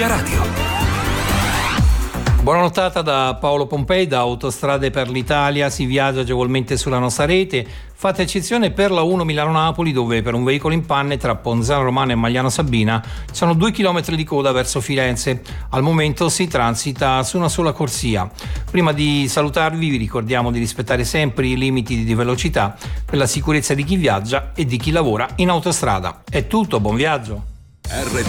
Via Radio. Buona nottata da Paolo Pompei, da Autostrade per l'Italia. Si viaggia agevolmente sulla nostra rete. Fate eccezione per la 1 Milano-Napoli, dove per un veicolo in panne tra Ponzano Romano e Magliano Sabina ci sono 2 chilometri di coda verso Firenze. Al momento si transita su una sola corsia. Prima di salutarvi vi ricordiamo di rispettare sempre i limiti di velocità per la sicurezza di chi viaggia e di chi lavora in autostrada. È tutto, buon viaggio.